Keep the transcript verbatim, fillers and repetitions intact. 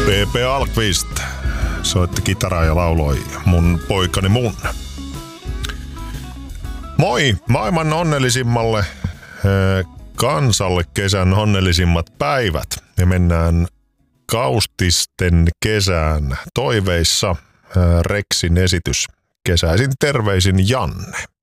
P P Alkvist soitti kitaraa ja lauloi Mun poikani mun. Moi maailman onnellisimmalle kansalle kesän onnellisimmat päivät. Ja mennään Kaustisten kesään toiveissa. Reksin esitys kesäisin terveisin Janne.